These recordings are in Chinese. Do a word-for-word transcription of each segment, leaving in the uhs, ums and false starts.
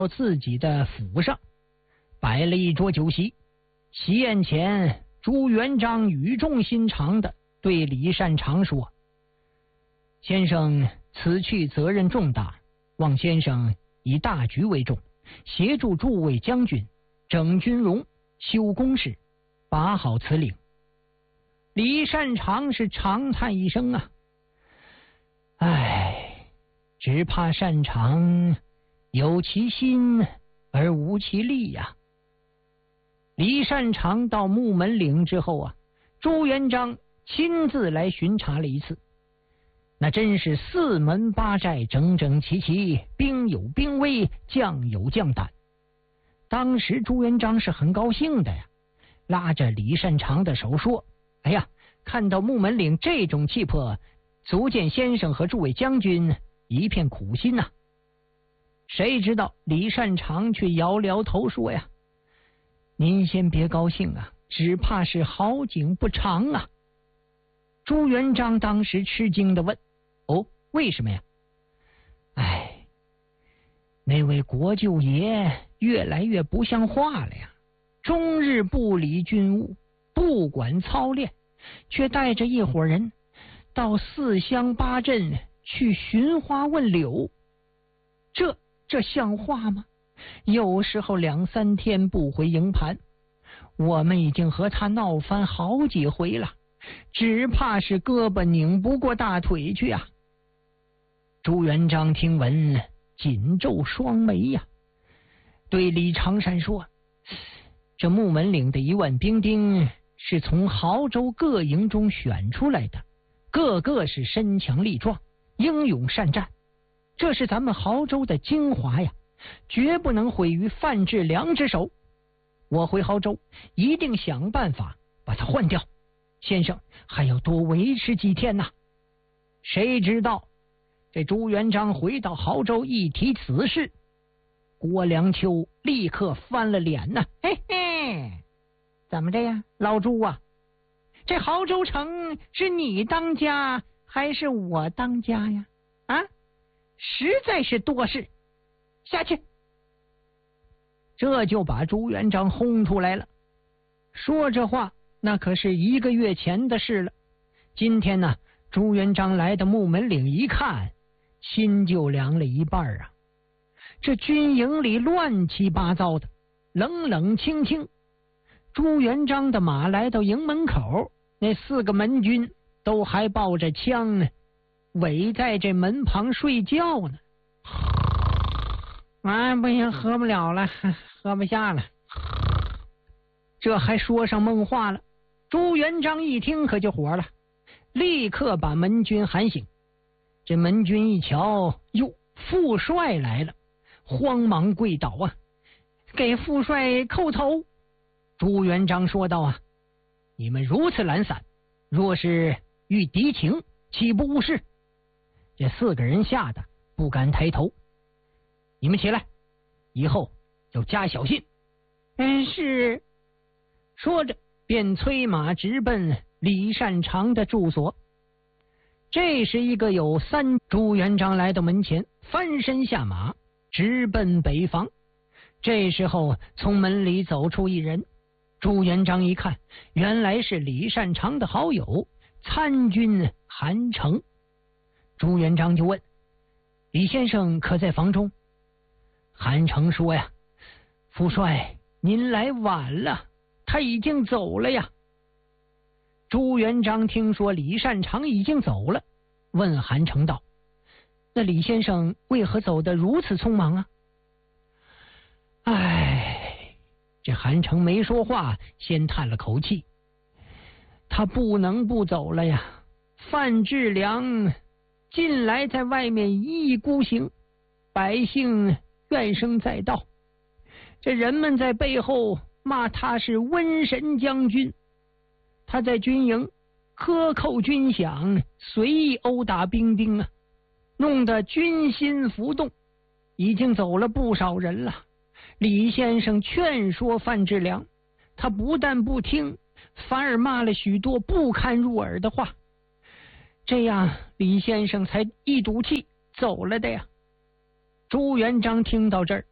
到自己的府上，摆了一桌酒席。席宴前，朱元璋语重心长的对李善长说：“先生此去责任重大，望先生以大局为重，协助诸位将军整军容、修工事，把好此领。”李善长是长叹一声啊，唉，只怕善长有其心而无其力呀、啊。李善长到木门岭之后啊，朱元璋亲自来巡查了一次，那真是四门八寨整整齐齐，兵有兵威，将有将胆。当时朱元璋是很高兴的呀，拉着李善长的手说：“哎呀，看到木门岭这种气魄，足见先生和诸位将军一片苦心呐、啊。”谁知道李善长却摇摇头说呀：“您先别高兴啊，只怕是好景不长啊。”朱元璋当时吃惊的问：“哦，为什么呀？”哎，那位国舅爷越来越不像话了呀，终日不理军务，不管操练，却带着一伙人到四乡八镇去寻花问柳，这这像话吗？有时候两三天不回营盘，我们已经和他闹翻好几回了，只怕是胳膊拧不过大腿去啊。朱元璋听闻，紧皱双眉呀、啊，对李长山说：“这木门岭的一万兵丁是从亳州各营中选出来的，个个是身强力壮，英勇善战，这是咱们亳州的精华呀，绝不能毁于范志良之手。我回亳州一定想办法把他换掉，先生还要多维持几天呐。”谁知道这朱元璋回到亳州一提此事，郭良秋立刻翻了脸呐、啊！嘿嘿，怎么的呀，老朱啊？这亳州城是你当家还是我当家呀？啊，实在是多事，下去！这就把朱元璋轰出来了。说这话那可是一个月前的事了。今天呢，朱元璋来到木门岭一看，心就凉了一半啊！这军营里乱七八糟的，冷冷清清。朱元璋的马来到营门口，那四个门军都还抱着枪呢，围在这门旁睡觉呢。啊，不行，喝不了了，喝不下了。这还说上梦话了。朱元璋一听可就火了，立刻把门军喊醒。这门军一瞧，哟，副帅来了，慌忙跪倒啊，给副帅叩头。朱元璋说道啊：“你们如此懒散，若是遇敌情，岂不误事？”这四个人吓得不敢抬头。你们起来，以后要加小心。嗯，是。说着便催马直奔李善长的住所。这是一个有三朱元璋来到门前，翻身下马，直奔北房。这时候从门里走出一人，朱元璋一看，原来是李善长的好友参军韩成。朱元璋就问：“李先生可在房中？”韩成说呀：“副帅，您来晚了，他已经走了呀。”朱元璋听说李善长已经走了，问韩成道：“那李先生为何走得如此匆忙啊？”唉，这韩成没说话，先叹了口气。他不能不走了呀。范志良近来在外面一意孤行，百姓怨声载道，这人们在背后骂他是瘟神将军。他在军营克扣军饷，随意殴打兵丁啊，弄得军心浮动，已经走了不少人了。李先生劝说范志良，他不但不听，反而骂了许多不堪入耳的话，这样李先生才一赌气走了的呀。朱元璋听到这儿，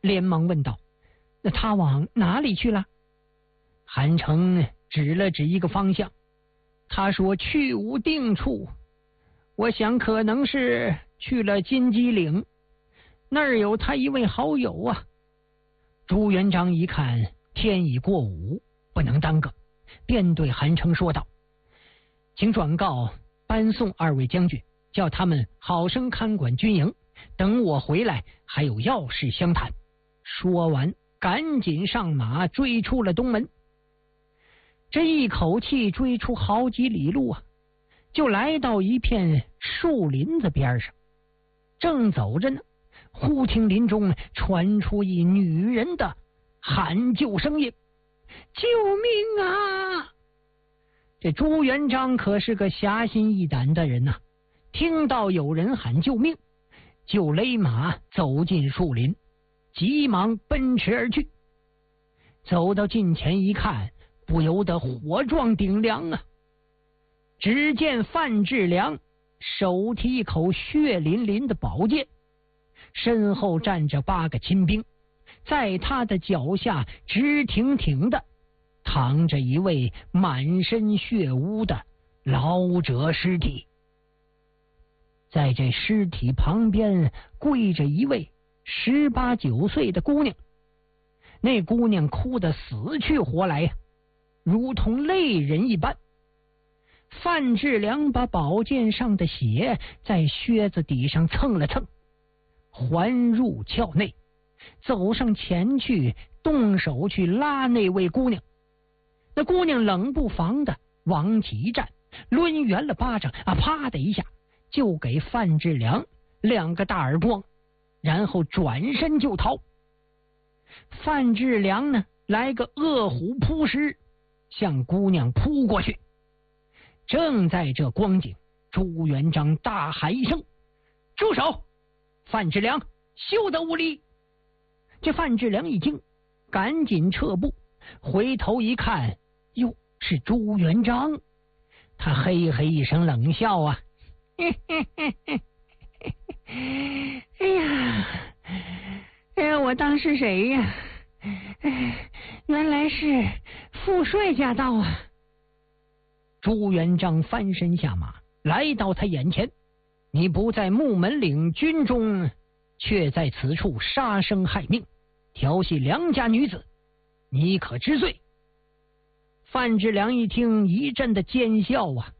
连忙问道：“那他往哪里去了？”韩城指了指一个方向，他说：“去无定处，我想可能是去了金鸡岭，那儿有他一位好友啊。”朱元璋一看天已过午，不能耽搁，便对韩城说道：“请转告搬送二位将军，叫他们好生看管军营，等我回来还有要事相谈。”说完赶紧上马追出了东门。这一口气追出好几里路啊，就来到一片树林子边上。正走着呢，忽听林中传出一女人的喊救声音：“救命啊！”这朱元璋可是个侠心义胆的人呐、啊，听到有人喊救命，就勒马走进树林，急忙奔驰而去。走到近前一看，不由得火壮顶梁啊！只见范志良手提一口血淋淋的宝剑，身后站着八个亲兵，在他的脚下直挺挺的躺着一位满身血污的老者尸体。在这尸体旁边跪着一位十八九岁的姑娘，那姑娘哭得死去活来呀、啊，如同泪人一般。范志良把宝剑上的血在靴子底上蹭了蹭，环入鞘内，走上前去，动手去拉那位姑娘。那姑娘冷不防的往起一站，抡圆了巴掌啊，啪的一下就给范志良两个大耳光，然后转身就逃。范志良呢，来个饿虎扑食，向姑娘扑过去。正在这光景，朱元璋大喊一声：“住手！范志良，休得无礼！”这范志良一惊，赶紧撤步，回头一看，哟，是朱元璋。他嘿嘿一声冷笑啊，嘿嘿嘿嘿哎呀，哎呀，我当是谁呀？哎，原来是副帅驾到啊！朱元璋翻身下马，来到他眼前：“你不在木门岭军中，却在此处杀生害命，调戏良家女子，你可知罪？”范志良一听，一阵的奸笑啊！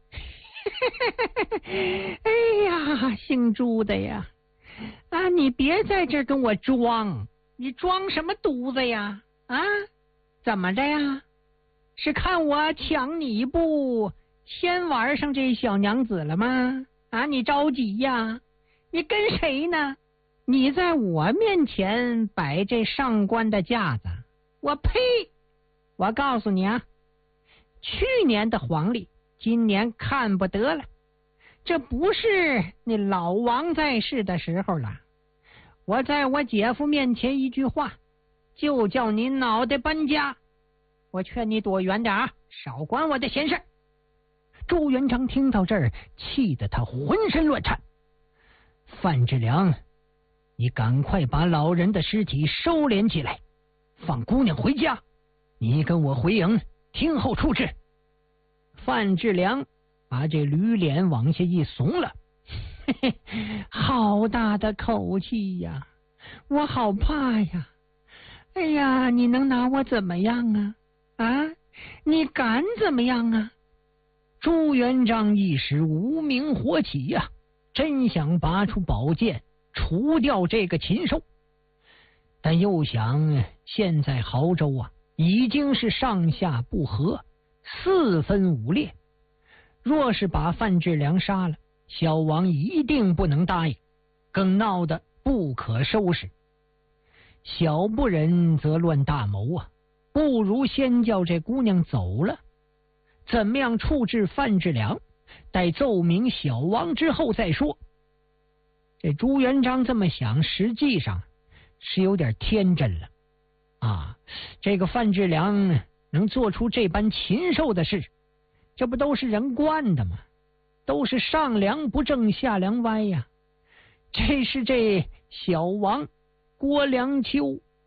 哎呀，姓朱的呀！啊，你别在这跟我装，你装什么犊子呀？啊，怎么着呀？是看我抢你一步，先玩上这小娘子了吗？啊，你着急呀？你跟谁呢？你在我面前摆这上官的架子，我呸！我告诉你啊，去年的黄历，今年看不得了。这不是那老王在世的时候了。我在我姐夫面前一句话，就叫你脑袋搬家。我劝你躲远点啊，少管我的闲事。朱元璋听到这儿，气得他浑身乱颤。范志良，你赶快把老人的尸体收敛起来，放姑娘回家。你跟我回营，听候处置。范志良把这驴脸往下一耸了，嘿嘿，好大的口气呀！我好怕呀！哎呀，你能拿我怎么样啊？啊，你敢怎么样啊？朱元璋一时无名火起呀、啊，真想拔出宝剑除掉这个禽兽，但又想现在亳州啊已经是上下不和，四分五裂，若是把范志良杀了，小王一定不能答应，更闹得不可收拾。小不忍则乱大谋啊，不如先叫这姑娘走了，怎么样处置范志良，待奏明小王之后再说。这朱元璋这么想，实际上是有点天真了啊！这个范志良能做出这般禽兽的事，这不都是人惯的吗？都是上梁不正下梁歪呀！这是这小王郭良秋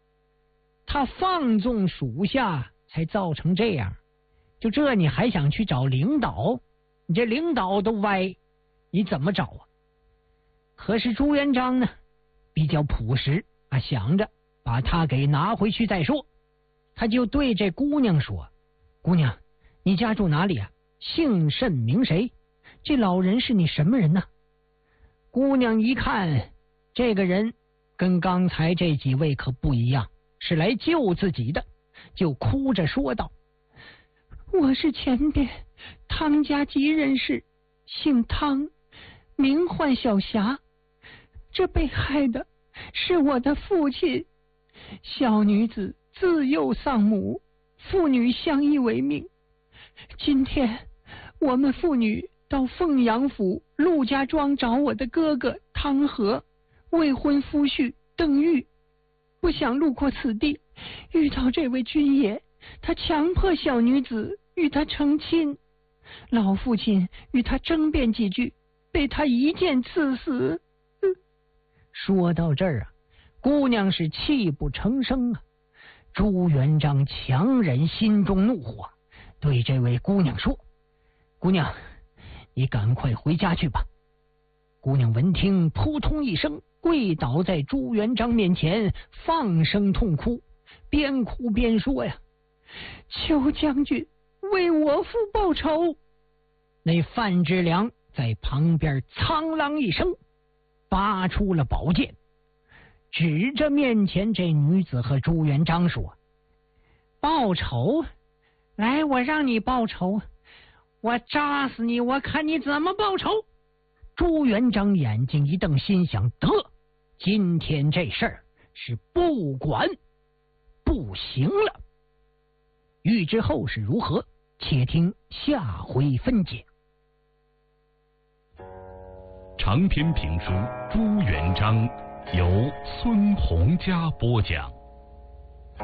他放纵属下，才造成这样。就这你还想去找领导？你这领导都歪，你怎么找啊？可是朱元璋呢，比较朴实啊，想着把他给拿回去再说。他就对这姑娘说：“姑娘，你家住哪里啊？姓甚名谁？这老人是你什么人呢？”姑娘一看，这个人跟刚才这几位可不一样，是来救自己的，就哭着说道：“我是前边汤家籍人士，姓汤，名唤小霞。这被害的是我的父亲。小女子自幼丧母，父女相依为命。今天我们父女到凤阳府陆家庄找我的哥哥汤和未婚夫婿邓玉，不想路过此地，遇到这位军爷，他强迫小女子与他成亲。老父亲与他争辩几句，被他一剑刺死。”说到这儿啊，姑娘是泣不成声啊。朱元璋强忍心中怒火，对这位姑娘说：“姑娘，你赶快回家去吧。”姑娘闻听，扑通一声跪倒在朱元璋面前，放声痛哭，边哭边说呀：“求将军为我父报仇。”那范志良在旁边苍啷一声拔出了宝剑，指着面前这女子和朱元璋说：“报仇？来，我让你报仇，我扎死你，我看你怎么报仇。”朱元璋眼睛一瞪，心想：得，今天这事儿是不管不行了。欲知后事如何，且听下回分解。 长篇评书《朱元璋》由孙洪嘉播讲。